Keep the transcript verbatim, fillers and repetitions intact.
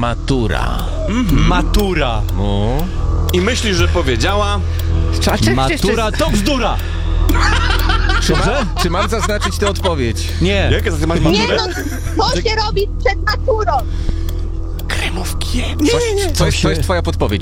matura. Mhm. Matura. No. I myślisz, że powiedziała... Trzeba czekać Matura jeszcze... to bzdura! Dobrze? Czy mam zaznaczyć tę odpowiedź? Nie. Jakie ty masz Nie maturę? no, co się robi przed maturą? Kremówki. Coś, coś, to jest twoja podpowiedź.